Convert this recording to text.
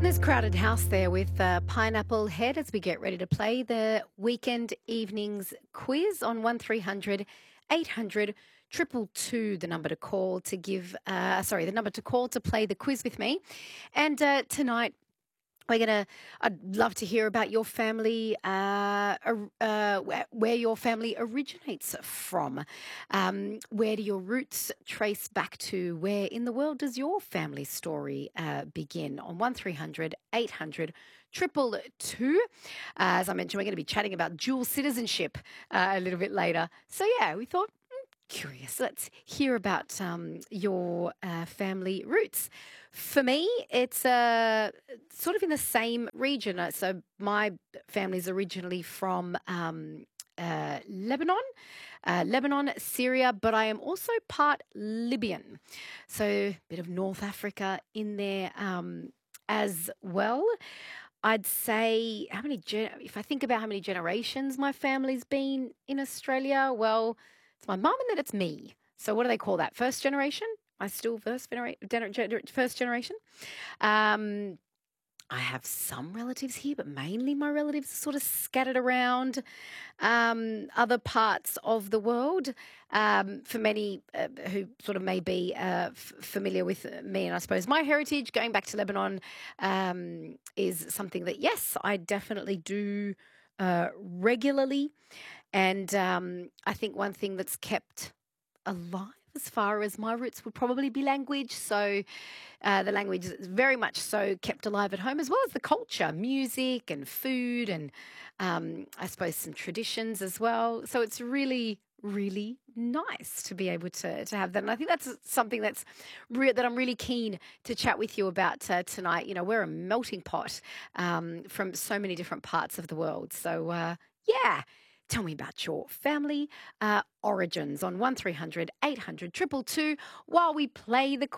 There's Crowded House there with Pineapple Head as we get ready to play the weekend evenings quiz on 1300 800 222, the number to call to the number to call to play the quiz with me. And tonight I'd love to hear about your family, where your family originates from. Where do your roots trace back to? Where in the world does your family story begin? On 1300 800 222. As I mentioned, we're going to be chatting about dual citizenship a little bit later. So, yeah, we thought, curious. Let's hear about your family roots. For me, it's sort of in the same region. So my family's originally from Lebanon, Syria, but I am also part Libyan. So a bit of North Africa in there as well. I'd say if I think about how many generations my family's been in Australia, well, it's my mum and then it's me. So what do they call that? First generation? I still first generation. Um, I have some relatives here, but mainly my relatives are sort of scattered around other parts of the world. For many who sort of may be familiar with me and I suppose my heritage, going back to Lebanon is something that, yes, I definitely do regularly. And I think one thing that's kept alive as far as my roots would probably be language. So the language is very much so kept alive at home, as well as the culture, music and food and I suppose some traditions as well. So it's really, really nice to be able to have that. And I think that's something that I'm really keen to chat with you about tonight. You know, we're a melting pot from so many different parts of the world. So, yeah. Tell me about your family origins on 1300 800 222 while we play the